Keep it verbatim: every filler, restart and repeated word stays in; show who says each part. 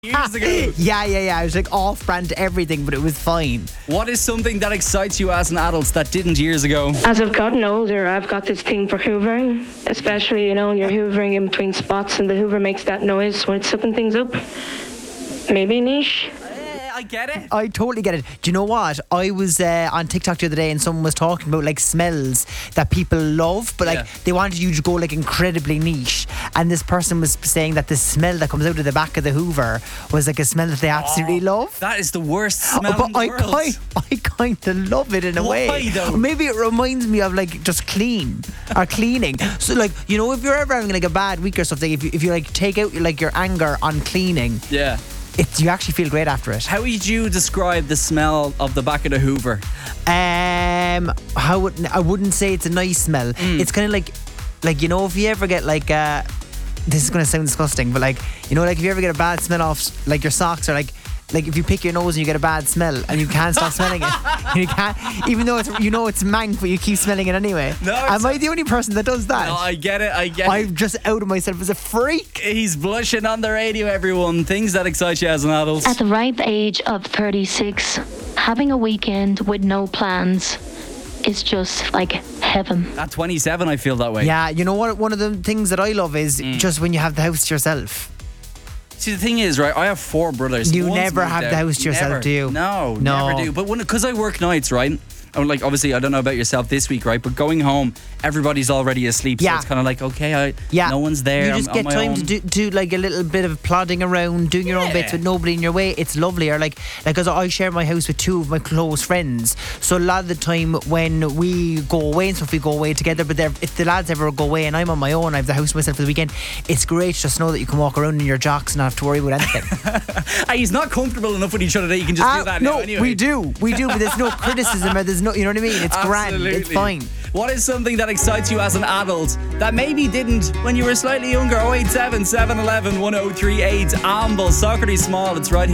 Speaker 1: Years ago.
Speaker 2: Yeah, yeah, yeah. I was like off brand to everything, but it was fine.
Speaker 1: What is something that excites you as an adult that didn't years ago?
Speaker 3: As I've gotten older, I've got this thing for hoovering, especially, you know, when you're hoovering in between spots and the hoover makes that noise when it's sucking things up. Maybe niche.
Speaker 1: I get it.
Speaker 2: I totally get it. Do you know what? I was uh, on TikTok the other day and someone was talking about like smells that people love, but like
Speaker 1: Yeah.
Speaker 2: they wanted you to go like incredibly niche. And this person was saying that the smell that comes out of the back of the Hoover was like a smell that they absolutely love.
Speaker 1: That is the worst smell
Speaker 2: But
Speaker 1: in the
Speaker 2: I
Speaker 1: world.
Speaker 2: kind, I kind of love it in a
Speaker 1: Why,
Speaker 2: way.
Speaker 1: though?
Speaker 2: Maybe it reminds me of like just clean or cleaning. So like, you know, if you're ever having like a bad week or something, if you, if you like take out like your anger on cleaning,
Speaker 1: Yeah.
Speaker 2: it's you actually feel great after it.
Speaker 1: How would you describe the smell of the back of the Hoover?
Speaker 2: Um, how would I wouldn't say it's a nice smell.
Speaker 1: Mm.
Speaker 2: It's kind of like, like you know, if you ever get like, uh, this is gonna sound disgusting, but like you know, like if you ever get a bad smell off like your socks, or like, like if you pick your nose and you get a bad smell and you can't stop smelling it, and you can't, even though it's you know it's mank, but you keep smelling it anyway.
Speaker 1: No,
Speaker 2: Am
Speaker 1: it's-
Speaker 2: I the only person that does that?
Speaker 1: No, I get it. I get it.
Speaker 2: I've just outed myself as a freak.
Speaker 1: He's blushing on the radio, everyone. Things that excite you as an adult.
Speaker 4: At the ripe age of thirty-six, having a weekend with no plans is just like heaven.
Speaker 1: At twenty-seven, I feel that way.
Speaker 2: Yeah, you know what? One of the things that I love is
Speaker 1: Mm.
Speaker 2: just when you have the house to yourself.
Speaker 1: See, the thing is, right, I have four brothers.
Speaker 2: You
Speaker 1: One's
Speaker 2: never
Speaker 1: moved
Speaker 2: have
Speaker 1: out.
Speaker 2: the house to yourself,
Speaker 1: Never.
Speaker 2: do you?
Speaker 1: No,
Speaker 2: No.
Speaker 1: never do. But when because I work nights, right? I'm like, obviously, I don't know about yourself this week, right? But going home, everybody's already asleep. So
Speaker 2: Yeah.
Speaker 1: it's kind of like, okay, I,
Speaker 2: Yeah,
Speaker 1: no one's there.
Speaker 2: You just
Speaker 1: I'm
Speaker 2: get
Speaker 1: on my
Speaker 2: time
Speaker 1: own.
Speaker 2: to do, do like a little bit of plodding around, doing your own
Speaker 1: Yeah.
Speaker 2: bits with nobody in your way. It's lovely. Or like, like, cause I share my house with two of my close friends. So a lot of the time when we go away and stuff, we go away together. But they're- if the lads ever go away and I'm on my own, I have the house to myself for the weekend. It's great to just know that you can walk around in your jocks and not have to worry about anything.
Speaker 1: Hey, he's not comfortable enough with each other that you can just
Speaker 2: Ah,
Speaker 1: do that
Speaker 2: no,
Speaker 1: now anyway.
Speaker 2: we do, we do. But there's no criticism or there's no, you know what I mean? It's grand. It's
Speaker 1: Absolutely.
Speaker 2: fine.
Speaker 1: What is something that excites you as an adult that maybe didn't when you were slightly younger? oh eight seven, seven one one, one oh three eight. Amble, Socrates Small. It's right here.